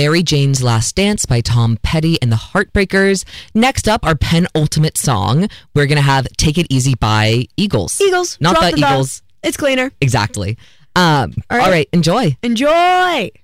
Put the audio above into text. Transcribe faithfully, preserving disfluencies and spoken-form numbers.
Mary Jane's Last Dance by Tom Petty and the Heartbreakers. Next up, our penultimate song, we're going to have Take It Easy by Eagles. Eagles. Not Drop the the dot. Eagles. It's cleaner. Exactly. Um, All right. all right, enjoy. Enjoy.